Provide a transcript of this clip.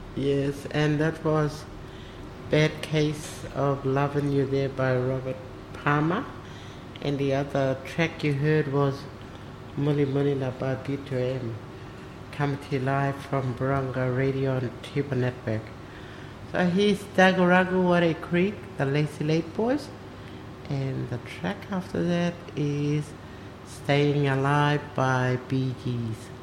Yes, and that was Bad Case of Loving You There by Robert Palmer. And the other track you heard was Muli Mulila by B2M. Coming to you live from Barunga Radio and Tuba Network. So here's Dagaragu Ware Creek, the Lazy Late Boys. And the track after that is Staying Alive by Bee Gees.